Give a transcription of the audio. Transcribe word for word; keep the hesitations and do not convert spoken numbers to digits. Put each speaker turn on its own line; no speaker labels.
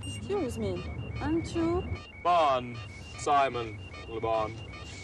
Excuse me, aren't you?
Bond, Simon Le Bon.